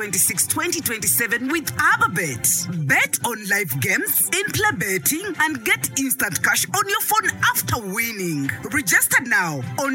2026-2027 with AbaBet. Bet on live games, in-play betting, and get instant cash on your phone after winning. Register now on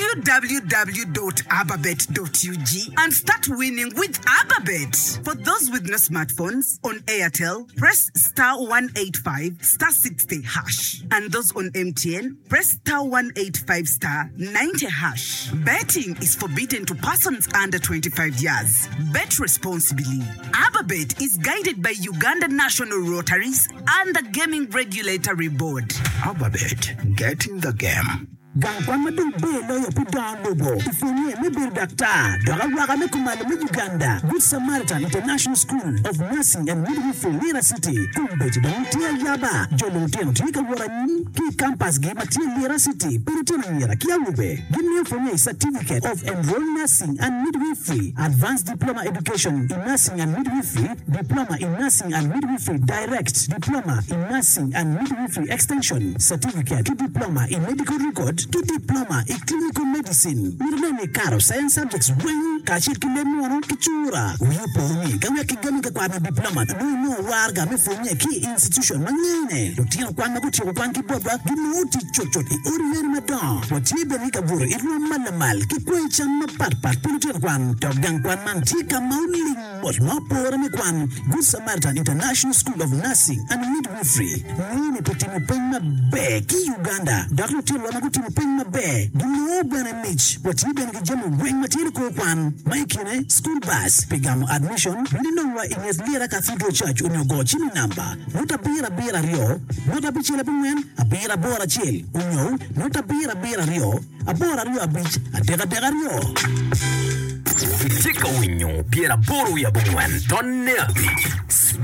www.ababet.ug and start winning with AbaBet. For those with no smartphones, on Airtel, press *185 *60 hash. And those on MTN, press *185 *90 hash. Betting is forbidden to persons under 25 years. Bet responsibly. AbaBet is guided by Uganda National Rotaries and the Gaming Regulatory Board. AbaBet, get in the game. Gangwa belo yo pidando ifunye mebir doctor dogawaga mekumale mu Uganda Good Samaritan International School of Nursing and Midwifery Lira City kumbeti dontia yaba jolo teno tika warani ki campus ge matia Lira City perutena yera kia ube gimne funye certificate of enrolled nursing and midwifery, advanced diploma education in nursing and midwifery, diploma in nursing and midwifery direct, diploma in nursing and midwifery extension certificate, diploma in medical record, diploma in clinical medicine. Mirlene karo science subjects when kashir kilemuano kichura. Uyupo kawe kigamika kwa diploma. No warga mefonye ki institution manyene. Lutino kwa maguchi kwa kibaba gimuti chochoti uri madam. Watibe nika buru iru malamal kikwencha maparpar pinutino kwan togdan kwan mantika mauni was mapora me kwan Good Samaritan International School of Nursing and Midwifery. Nini putimu penga be ki Uganda. Dr. Tilo wanaguti penga be. Gimu bwana Mitch. Watibe nikijamu weng matiri kwa kwan. Maikine school bus. Pigamu admission. Nino Ines Lira Cathedral Church unyogo chini namba. Nota bira rio. Nota bichile pungen. Abira bora chil. Unyo. Nota bira rio. Abora rio abich. Adega rio. Tika winyo. Biera boru ya bungwen. Tonne abich.